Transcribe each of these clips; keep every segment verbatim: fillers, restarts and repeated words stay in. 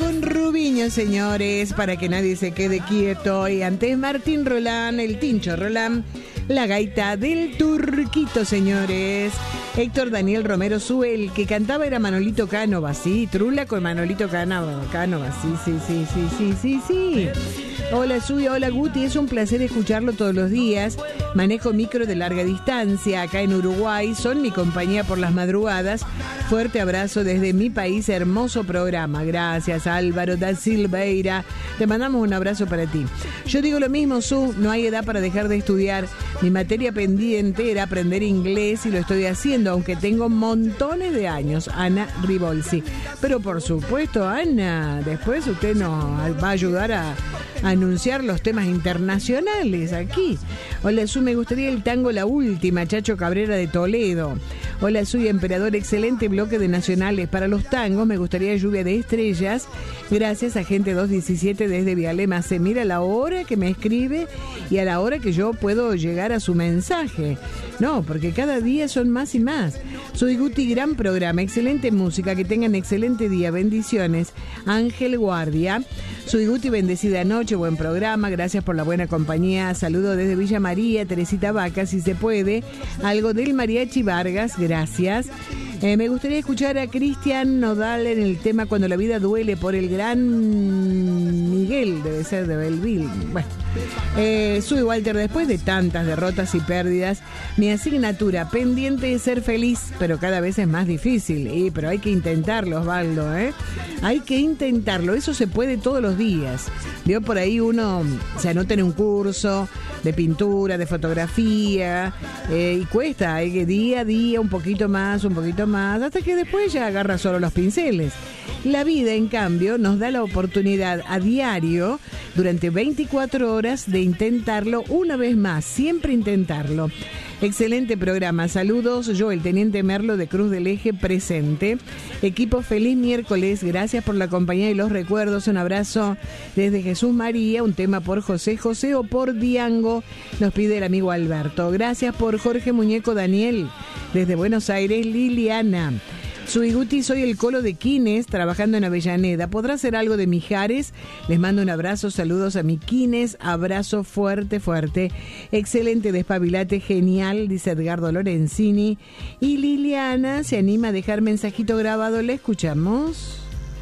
con Rubiño, señores, para que nadie se quede quieto. Y antes Martín Roland, el Tincho Roland, la gaita del Turquito, señores. Héctor Daniel Romero Sue, el que cantaba era Manolito Cánova, sí, Trula con Manolito Cánova, Cánova, sí, sí, sí, sí, sí, sí, sí. Hola Sue, hola Guti, es un placer escucharlo todos los días. Manejo micro de larga distancia acá en Uruguay, son mi compañía por las madrugadas. Fuerte abrazo desde mi país, hermoso programa. Gracias Álvaro da Silveira, te mandamos un abrazo para ti. Yo digo lo mismo, Su, no hay edad para dejar de estudiar. Mi materia pendiente era aprender inglés y lo estoy haciendo, aunque tengo montones de años. Ana Ribolsi. Pero por supuesto, Ana, después usted nos va a ayudar a anunciar los temas internacionales aquí. Hola Su, me gustaría el tango La Última, Chacho Cabrera de Toledo. Hola Su, emperador, excelente bloque de nacionales. Para los tangos me gustaría Lluvia de Estrellas. Gracias a Gente dos diecisiete desde Vialema. Se mira la hora que me escribe y a la hora que yo puedo llegar a su mensaje. No, porque cada día son más y más. Soy Guti, gran programa, excelente música, que tengan excelente día, bendiciones. Ángel Guardia. Soy Guti, bendecida noche, buen programa, gracias por la buena compañía. Saludo desde Villa María, Teresita Vaca, si se puede. Algo del Mariachi Vargas, gracias. Eh, me gustaría escuchar a Cristian Nodal en el tema Cuando la vida duele, por el gran Miguel, debe ser de Belleville. Bueno, eh, soy Walter, después de tantas derrotas y pérdidas, mi asignatura pendiente es ser feliz, pero cada vez es más difícil. Y, pero hay que intentarlo, Osvaldo, ¿eh? Hay que intentarlo, eso se puede todos los días. Vio por ahí uno se anota en un curso de pintura, de fotografía, eh, y cuesta, hay que día a día un poquito más, un poquito más, hasta que después ya agarra solo los pinceles. La vida, en cambio, nos da la oportunidad a diario, durante veinticuatro horas, de intentarlo una vez más, siempre intentarlo. Excelente programa, saludos, yo, el Teniente Merlo de Cruz del Eje, presente. Equipo, feliz miércoles, gracias por la compañía y los recuerdos, un abrazo desde Jesús María, un tema por José José o por Diango, nos pide el amigo Alberto. Gracias por Jorge Muñeco Daniel, desde Buenos Aires, Liliana. Soy Guti, soy el Colo de Quines, trabajando en Avellaneda. ¿Podrá hacer algo de Mijares? Les mando un abrazo, saludos a mi Quines, abrazo fuerte, fuerte. Excelente despabilate, genial, dice Edgardo Lorenzini. Y Liliana se anima a dejar mensajito grabado, ¿le escuchamos?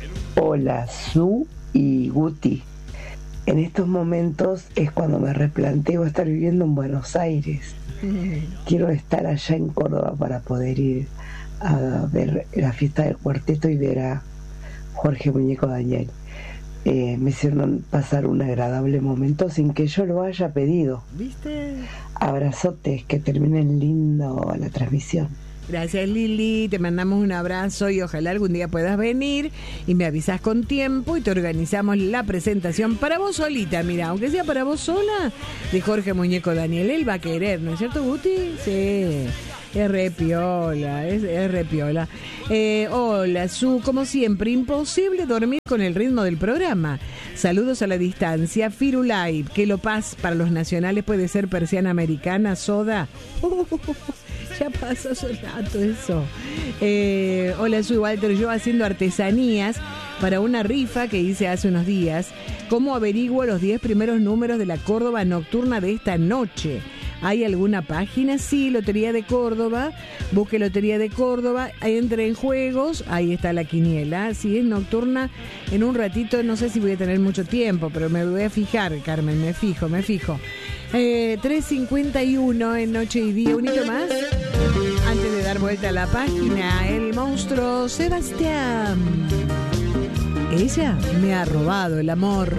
Hola, Su y Guti. En estos momentos es cuando me replanteo estar viviendo en Buenos Aires. Quiero estar allá en Córdoba para poder ir a ver la fiesta del cuarteto y ver a Jorge Muñeco Daniel. Eh, me hicieron pasar un agradable momento sin que yo lo haya pedido. ¿Viste? Abrazotes, que terminen lindo la transmisión. Gracias Lili, te mandamos un abrazo y ojalá algún día puedas venir y me avisas con tiempo y te organizamos la presentación para vos solita, mira, aunque sea para vos sola, de Jorge Muñeco Daniel. Él va a querer, ¿no es cierto, Guti? Sí. Es re piola, es, es re piola. Eh, hola, Su, como siempre, imposible dormir con el ritmo del programa. Saludos a la distancia. Firu Live, que lo paz para los nacionales puede ser persiana americana, soda. Uh, ya pasó hace rato eso. Eh, hola, soy Walter, yo haciendo artesanías para una rifa que hice hace unos días. ¿Cómo averiguo los diez primeros números de la Córdoba nocturna de esta noche? ¿Hay alguna página? Sí, Lotería de Córdoba. Busque Lotería de Córdoba, entre en juegos, ahí está la quiniela. Si es nocturna, en un ratito, no sé si voy a tener mucho tiempo, pero me voy a fijar, Carmen, me fijo, me fijo. Eh, tres cincuenta y uno en Noche y Día, un hito más. Antes de dar vuelta a la página, el monstruo Sebastián. Ella me ha robado el amor.